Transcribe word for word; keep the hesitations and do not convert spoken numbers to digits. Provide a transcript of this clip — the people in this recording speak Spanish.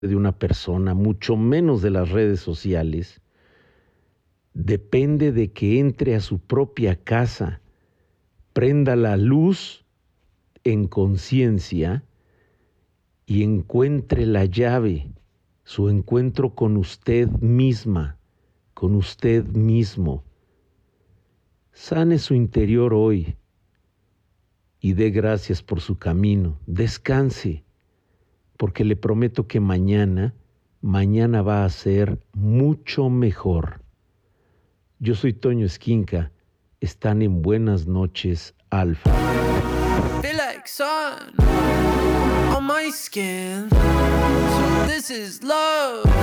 de una persona, mucho menos de las redes sociales, depende de que entre a su propia casa, prenda la luz en conciencia y encuentre la llave, su encuentro con usted misma, con usted mismo. Sane su interior hoy y dé gracias por su camino. Descanse, porque le prometo que mañana, mañana va a ser mucho mejor. Yo soy Toño Esquinca. Están en Buenas Noches, Alfa. Feel like sun on my skin. So this is love.